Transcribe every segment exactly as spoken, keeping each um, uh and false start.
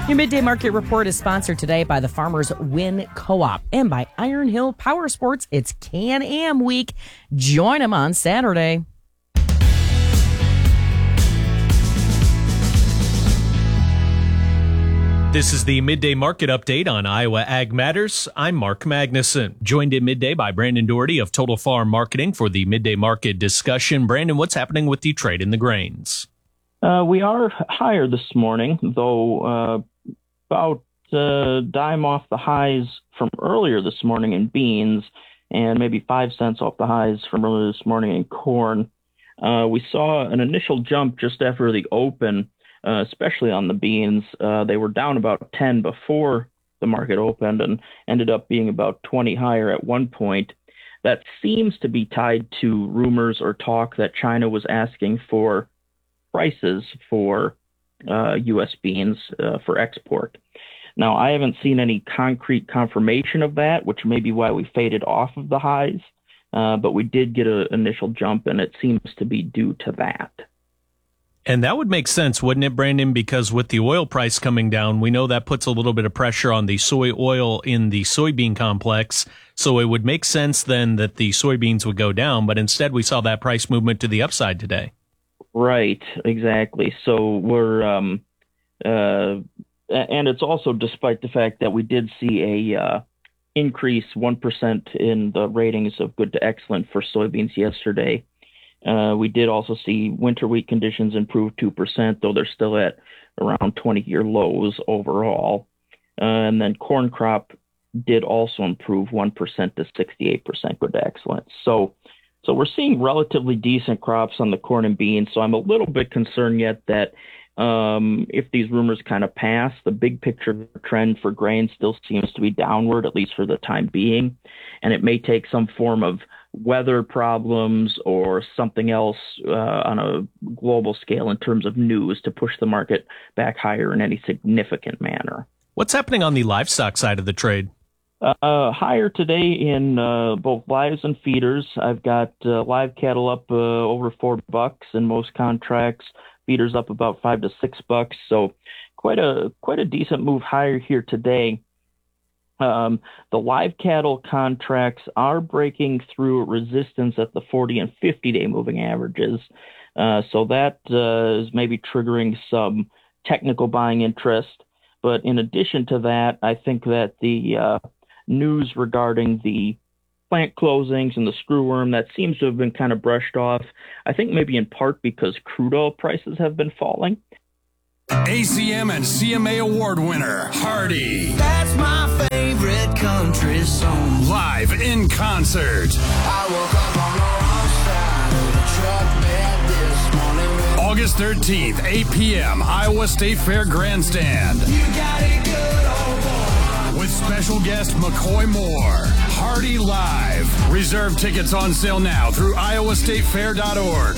Your Midday Market Report is sponsored today by the Farmers Win Co-op and by Iron Hill Power Sports. It's Can-Am Week. Join them on Saturday. This is the Midday Market Update on Iowa Ag Matters. I'm Mark Magnuson, joined at midday by Brandon Doherty of Total Farm Marketing for the Midday Market discussion. Brandon, what's happening with the trade in the grains? Uh, we are higher this morning, though uh, about a dime off the highs from earlier this morning in beans and maybe five cents off the highs from earlier this morning in corn. Uh, we saw an initial jump just after the open, uh, especially on the beans. Uh, they were down about ten before the market opened and ended up being about twenty higher at one point. That seems to be tied to rumors or talk that China was asking for prices for uh, U S beans uh, for export. Now, I haven't seen any concrete confirmation of that, which may be why we faded off of the highs, uh, but we did get an initial jump, and it seems to be due to that. And that would make sense, wouldn't it, Brandon? Because with the oil price coming down, we know that puts a little bit of pressure on the soy oil in the soybean complex. So it would make sense then that the soybeans would go down, but instead we saw that price movement to the upside today. Right, exactly. So we're, um, uh, and it's also despite the fact that we did see a uh, increase one percent in the ratings of good to excellent for soybeans yesterday. Uh, we did also see winter wheat conditions improve two percent, though they're still at around twenty-year lows overall. Uh, and then corn crop did also improve one percent to sixty-eight percent good to excellent. So So we're seeing relatively decent crops on the corn and beans. So I'm a little bit concerned yet that um, if these rumors kind of pass, the big picture trend for grain still seems to be downward, at least for the time being. And it may take some form of weather problems or something else uh, on a global scale in terms of news to push the market back higher in any significant manner. What's happening on the livestock side of the trade? Uh, higher today in uh, both lives and feeders. I've got uh, live cattle up uh, over four bucks in most contracts. Feeders up about five to six bucks. So quite a quite a decent move higher here today. Um, the live cattle contracts are breaking through resistance at the forty and fifty day moving averages. Uh, so that uh, is maybe triggering some technical buying interest. But in addition to that, I think that the uh, news regarding the plant closings and the screwworm, that seems to have been kind of brushed off. I think maybe in part because crude oil prices have been falling. A C M and C M A award winner, Hardy. That's my favorite country song. Live in concert. I woke up on the wrong side of the truck bed this morning. August thirteenth, eight p.m., Iowa State Fair Grandstand. You got it good, old boy. With special guest McCoy Moore. Hardy Live. Reserve tickets on sale now through iowa state fair dot org.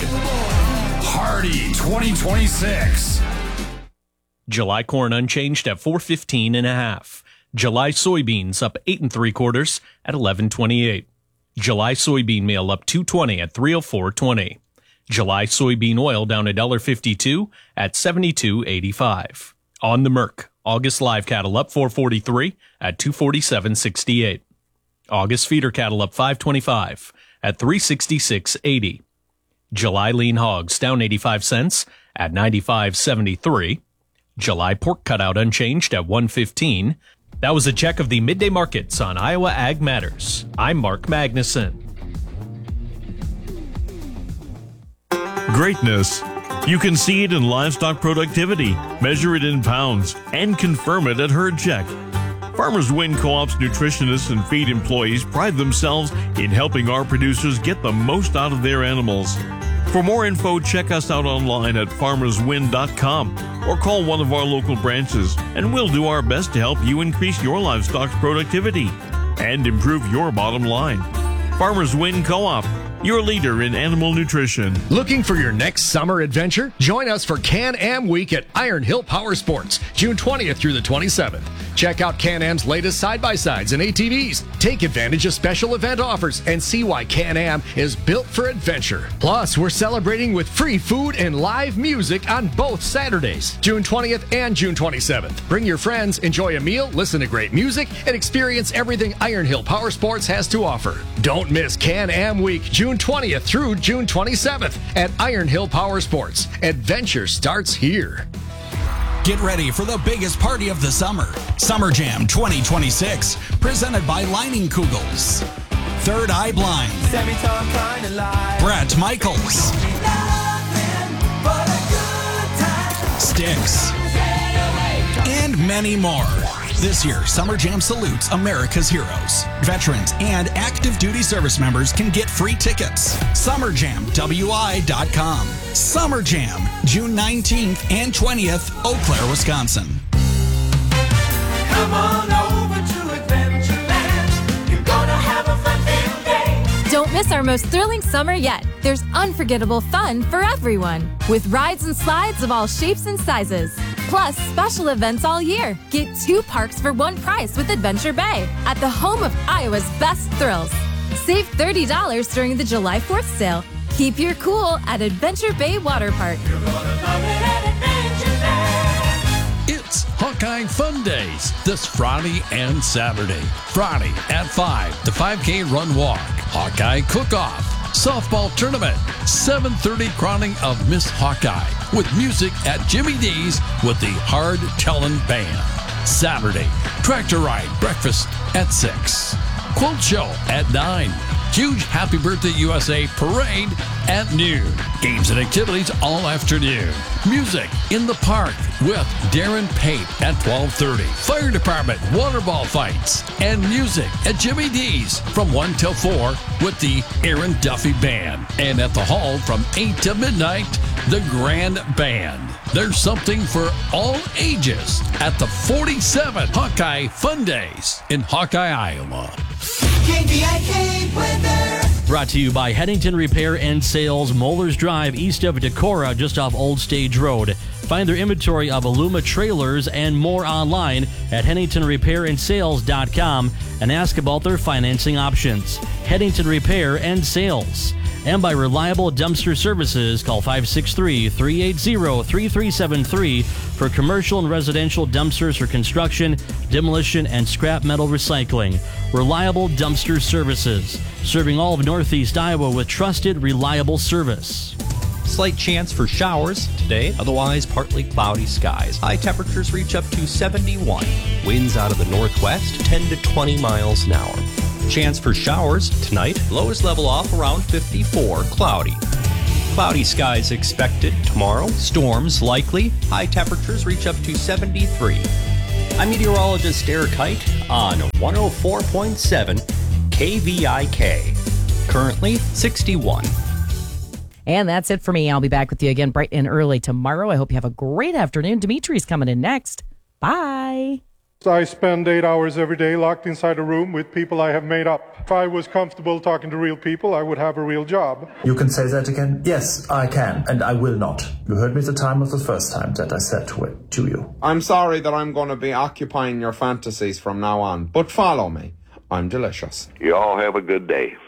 Hardy twenty twenty-six. July corn unchanged at four fifteen and a half. July soybeans up eight and three quarters at eleven twenty-eight. July soybean meal up two twenty at three oh four twenty. July soybean oil down one fifty-two at seventy-two eighty-five. On the Merc, August live cattle up four forty-three at two forty-seven sixty-eight. August feeder cattle up five twenty-five at three sixty-six eighty. July lean hogs down eighty-five cents at ninety-five seventy-three. July pork cutout unchanged at one fifteen. That was a check of the midday markets on Iowa Ag Matters. I'm Mark Magnuson. Greatness. You can see it in livestock productivity, measure it in pounds, and confirm it at Herd Check. Farmers Win Co-op's nutritionists and feed employees pride themselves in helping our producers get the most out of their animals. For more info, check us out online at farmers win dot com or call one of our local branches, and we'll do our best to help you increase your livestock's productivity and improve your bottom line. Farmers Win Co-op, your leader in animal nutrition. Looking for your next summer adventure? Join us for Can-Am Week at Iron Hill Power Sports, June twentieth through the twenty-seventh. Check out Can-Am's latest side-by-sides and A T Vs. Take advantage of special event offers and see why Can-Am is built for adventure. Plus, we're celebrating with free food and live music on both Saturdays, June twentieth and June twenty-seventh. Bring your friends, enjoy a meal, listen to great music, and experience everything Iron Hill Power Sports has to offer. Don't miss Can-Am Week, June twentieth through June twenty-seventh at Iron Hill Power Sports. Adventure starts here. Get ready for the biggest party of the summer. Summer Jam twenty twenty-six, presented by Lining Kugels. Third Eye Blind. Brett Michaels. Styx. And many more. This year, Summer Jam salutes America's heroes. Veterans and active duty service members can get free tickets. summer jam w i dot com. Summer Jam, June nineteenth and twentieth, Eau Claire, Wisconsin. Come on over to Adventureland. You're gonna have a fun-filled day. Don't miss our most thrilling summer yet. There's unforgettable fun for everyone, with rides and slides of all shapes and sizes. Plus, special events all year. Get two parks for one price with Adventure Bay at the home of Iowa's best thrills. Save thirty dollars during the July fourth sale. Keep your cool at Adventure Bay Water Park. You're gonna love it at Adventureland. It's Hawkeye Fun Days this Friday and Saturday. Friday at five, the five K Run Walk, Hawkeye Cook-Off, Softball Tournament, seven thirty crowning of Miss Hawkeye with music at Jimmy D's with the Hard Tellin' Band. Saturday, Tractor Ride Breakfast at six, Quilt Show at nine, Huge Happy Birthday U S A Parade at noon, games and activities all afternoon, music in the park with Darren Pape at twelve thirty, Fire Department water ball fights, and music at Jimmy D's from one till four with the Aaron Duffy Band. And at the Hall from eight to midnight, the Grand Band. There's something for all ages at the forty-seven Hawkeye Fun Days in Hawkeye, Iowa. K V I K weather. Brought to you by Hennington Repair and Sales, Mollers Drive, east of Decorah, just off Old Stage Road. Find their inventory of Aluma trailers and more online at hennington repair and sales dot com and ask about their financing options. Hennington Repair and Sales. And by Reliable Dumpster Services, call five six three, three eight zero, three three seven three for commercial and residential dumpsters for construction, demolition, and scrap metal recycling. Reliable Dumpster Services, serving all of Northeast Iowa with trusted, reliable service. Slight chance for showers today, otherwise partly cloudy skies. High temperatures reach up to seventy-one. Winds out of the northwest, ten to twenty miles an hour. Chance for showers tonight, lows level off around fifty-four, cloudy. Cloudy skies expected tomorrow, storms likely, high temperatures reach up to seventy-three. I'm meteorologist Eric Height on one oh four point seven K V I K. Currently sixty-one. And that's it for me. I'll be back with you again bright and early tomorrow. I hope you have a great afternoon. Dimitri's coming in next. Bye. I spend eight hours every day locked inside a room with people I have made up. If I was comfortable talking to real people, I would have a real job. You can say that again? Yes, I can, and I will not. You heard me the time of the first time that I said to it to you. I'm sorry that I'm going to be occupying your fantasies from now on, but follow me. I'm delicious. You all have a good day.